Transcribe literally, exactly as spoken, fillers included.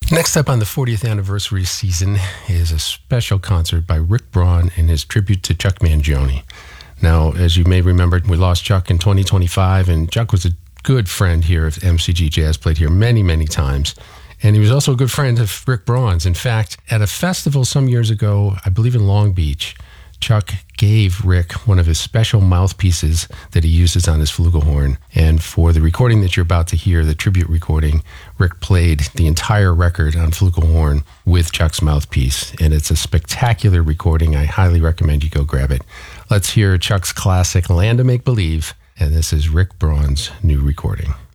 Next up on the fortieth anniversary season is a special concert by Rick Braun and his tribute to Chuck Mangione. Now, as you may remember, we lost Chuck in twenty twenty-five, and Chuck was a good friend here of M C G Jazz, played here many, many times. And he was also a good friend of Rick Braun's. In fact, at a festival some years ago, I believe in Long Beach, Chuck gave Rick one of his special mouthpieces that he uses on his flugelhorn. And for the recording that you're about to hear, the tribute recording, Rick played the entire record on flugelhorn with Chuck's mouthpiece. And it's a spectacular recording. I highly recommend you go grab it. Let's hear Chuck's classic Land of Make Believe. And this is Rick Braun's new recording.